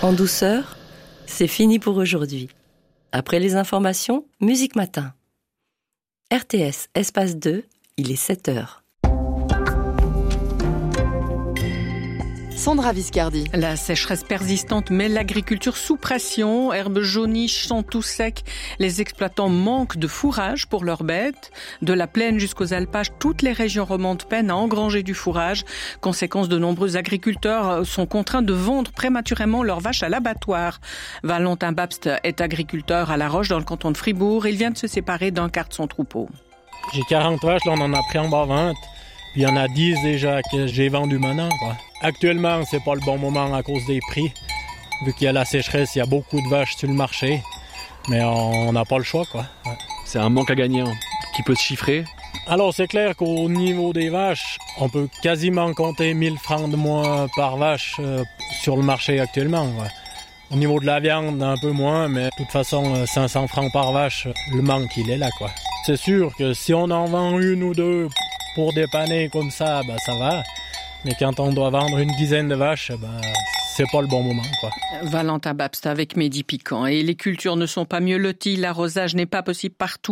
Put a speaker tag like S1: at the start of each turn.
S1: En douceur, c'est fini pour aujourd'hui. Après les informations, Musique Matin. RTS, espace 2, il est 7h.
S2: Sandra Viscardi.
S3: La sécheresse persistante met l'agriculture sous pression. Herbes jaunies, champs tout secs. Les exploitants manquent de fourrage pour leurs bêtes. De la plaine jusqu'aux alpages, toutes les régions romandes peinent à engranger du fourrage. Conséquence, de nombreux agriculteurs sont contraints de vendre prématurément leurs vaches à l'abattoir. Valentin Babst est agriculteur à La Roche dans le canton de Fribourg. Il vient de se séparer d'un quart de son troupeau.
S4: J'ai 40 vaches, là on en a pris en bas 20. Puis il y en a 10 déjà que j'ai vendu maintenant, quoi. Actuellement, c'est pas le bon moment à cause des prix. Vu qu'il y a la sécheresse, il y a beaucoup de vaches sur le marché. Mais on n'a pas le choix, quoi. Ouais.
S5: C'est un manque à gagner qui peut se chiffrer.
S4: Alors c'est clair qu'au niveau des vaches, on peut quasiment compter 1000 francs de moins par vache sur le marché actuellement. Ouais. Au niveau de la viande, un peu moins, mais de toute façon, 500 francs par vache, le manque, il est là, quoi. C'est sûr que si on en vend une ou deux pour dépanner comme ça, ça va. Mais quand on doit vendre une dizaine de vaches, c'est pas le bon moment, quoi.
S3: Valentin Babst avec Mehdi Piquant. Et les cultures ne sont pas mieux loties. L'arrosage n'est pas possible partout.